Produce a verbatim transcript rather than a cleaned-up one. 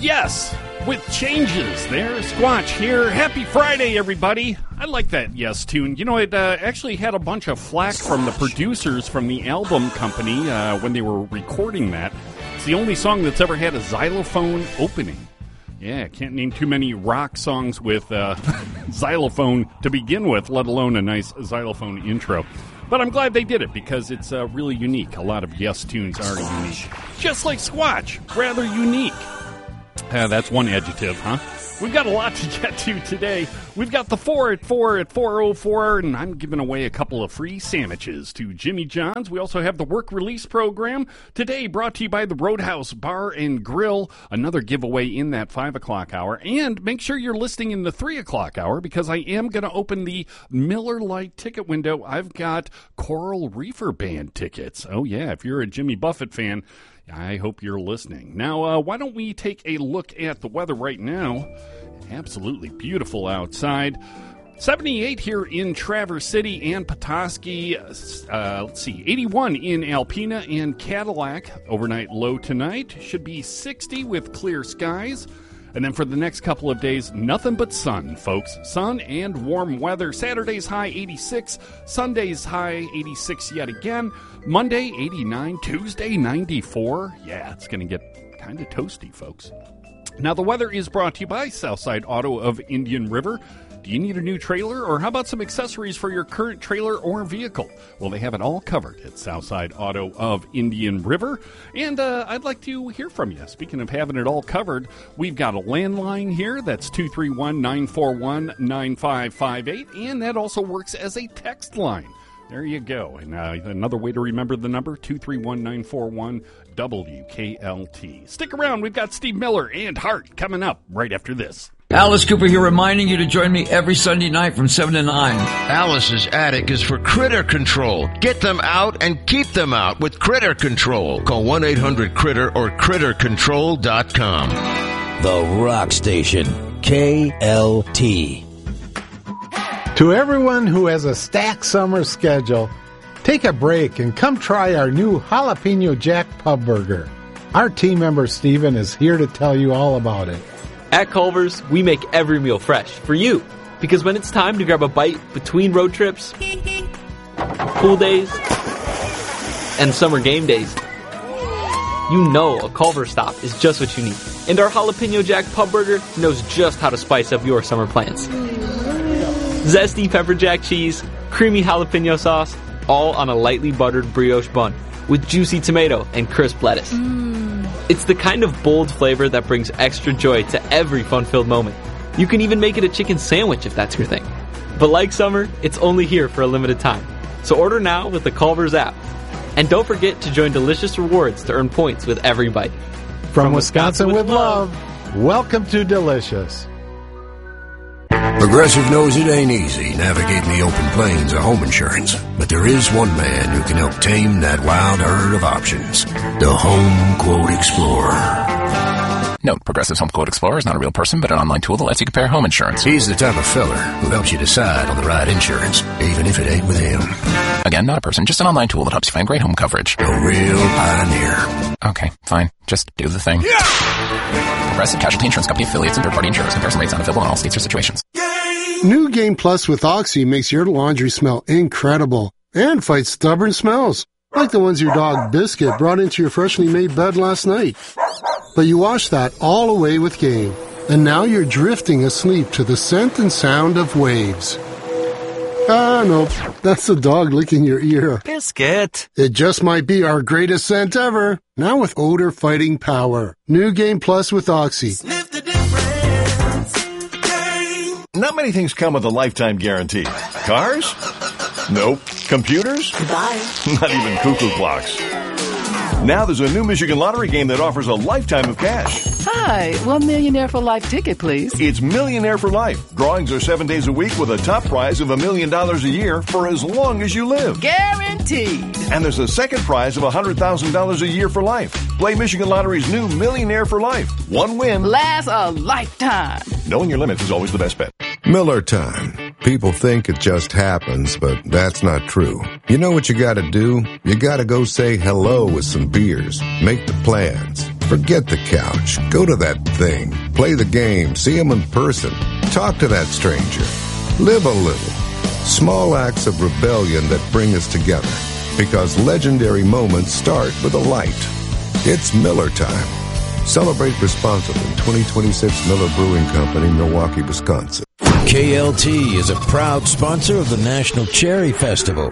Yes, with changes. There, Squatch here. Happy Friday, everybody. I like that Yes tune. You know, it uh, actually had a bunch of flack from the producers from the album company uh, when they were recording that. It's the only song that's ever had a xylophone opening. Yeah, can't name too many rock songs with uh, xylophone to begin with, let alone a nice xylophone intro. But I'm glad they did it because it's uh, really unique. A lot of Yes tunes are unique. Just like Squatch, rather unique. Uh, that's one adjective, huh? We've got a lot to get to today. We've got the four at four at four oh four, and I'm giving away a couple of free sandwiches to Jimmy John's. We also have the work release program today, brought to you by the Roadhouse Bar and Grill. Another giveaway in that five o'clock hour. And make sure you're listening in the three o'clock hour because I am going to open the Miller Lite ticket window. I've got Coral Reefer Band tickets. Oh, yeah, if you're a Jimmy Buffett fan, I hope you're listening. Now, uh, why don't we take a look at the weather right now? Absolutely beautiful outside. seventy-eight here in Traverse City and Petoskey. Uh, let's see, eighty-one in Alpena and Cadillac. Overnight low tonight. Should be sixty with clear skies. And then for the next couple of days, nothing but sun, folks. Sun and warm weather. Saturday's high eighty-six. Sunday's high eighty-six yet again. Monday, eighty-nine. Tuesday, ninety-four. Yeah, it's going to get kind of toasty, folks. Now, the weather is brought to you by Southside Auto of Indian River. Do you need a new trailer, or how about some accessories for your current trailer or vehicle? Well, they have it all covered at Southside Auto of Indian River, and uh, I'd like to hear from you. Speaking of having it all covered, we've got a landline here. That's two three one, nine four one, nine five five eight, and that also works as a text line. There you go. And uh, another way to remember the number, two three one, nine four one, W K L T. Stick around. We've got Steve Miller and Hart coming up right after this. Alice Cooper here, reminding you to join me every Sunday night from seven to nine. Alice's attic is for critter control. Get them out and keep them out with Critter Control. Call one eight hundred critter or critter control dot com. The Rock Station, K L T. To everyone who has a stacked summer schedule, take a break and come try our new Jalapeno Jack Pub Burger. Our team member Steven is here to tell you all about it. At Culver's, we make every meal fresh for you. Because when it's time to grab a bite between road trips, pool days, and summer game days, you know a Culver's stop is just what you need. And our Jalapeno Jack Pub Burger knows just how to spice up your summer plans. Zesty pepper jack cheese, creamy jalapeno sauce, all on a lightly buttered brioche bun with juicy tomato and crisp lettuce. Mm. It's the kind of bold flavor that brings extra joy to every fun-filled moment. You can even make it a chicken sandwich if that's your thing. But like summer, it's only here for a limited time. So order now with the Culver's app. And don't forget to join Delicious Rewards to earn points with every bite. From, From Wisconsin, Wisconsin with, with love, love, welcome to Delicious. Progressive knows it ain't easy navigating the open plains of home insurance, but there is one man who can help tame that wild herd of options. The Home Quote Explorer. Note, Progressive's Home Quote Explorer is not a real person, but an online tool that lets you compare home insurance. He's the type of feller who helps you decide on the right insurance, even if it ain't with him. Again, not a person, just an online tool that helps you find great home coverage. A real pioneer. Okay, fine. Just do the thing. Yeah! Progressive Casualty Insurance Company affiliates and third-party insurers. Comparison rates not available in all states or situations. New Game Plus with Oxy makes your laundry smell incredible and fights stubborn smells, like the ones your dog Biscuit brought into your freshly made bed last night. But you washed that all away with Game, and now you're drifting asleep to the scent and sound of waves. Ah, no, that's the dog licking your ear. Biscuit. It just might be our greatest scent ever, now with odor-fighting power. New Game Plus with Oxy. Sniff the difference. Game. Not many things come with a lifetime guarantee. Cars? Nope. Computers? Goodbye. Not even cuckoo clocks. Now there's a new Michigan Lottery game that offers a lifetime of cash. Hi, one Millionaire for Life ticket, please. It's Millionaire for Life. Drawings are seven days a week with a top prize of a million dollars a year for as long as you live. Guaranteed. And there's a second prize of one hundred thousand dollars a year for life. Play Michigan Lottery's new Millionaire for Life. One win. Lasts a lifetime. Knowing your limits is always the best bet. Miller time. People think it just happens, but that's not true. You know what you gotta do? You gotta go say hello with some beers. Make the plans. Forget the couch. Go to that thing. Play the game. See him in person. Talk to that stranger. Live a little. Small acts of rebellion that bring us together. Because legendary moments start with a light. It's Miller time. Celebrate responsibly. twenty twenty-six Miller Brewing Company, Milwaukee, Wisconsin. K L T is a proud sponsor of the National Cherry Festival.